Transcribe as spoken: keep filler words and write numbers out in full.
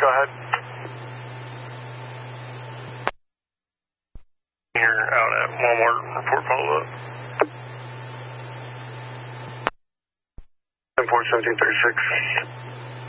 Go ahead. You're out at Walmart. Report follow-up. ten four seventeen thirty-six.